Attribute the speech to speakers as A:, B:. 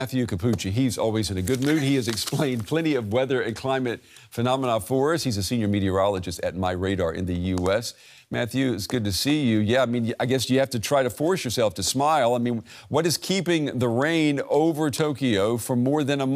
A: Matthew Capucci, he's always in a good mood. He has explained plenty of weather and climate phenomena for us. He's a senior meteorologist at MyRadar in the U.S. Matthew, it's good to see you. Yeah, I mean, I guess you have to try to force yourself to smile. I mean, what is keeping the rain over Tokyo for more than a month?